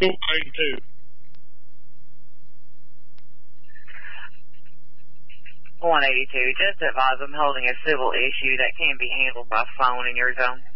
182. 182. Just advise I'm holding a civil issue that can be handled by phone in your zone.